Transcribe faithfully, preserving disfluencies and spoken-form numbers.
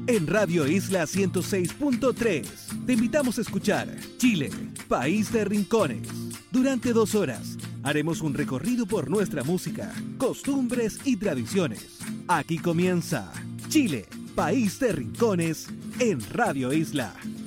En Radio Isla ciento seis punto tres te invitamos a escuchar Chile, País de Rincones. Durante dos horas haremos un recorrido por nuestra música, costumbres y tradiciones. Aquí comienza Chile, País de Rincones en Radio Isla.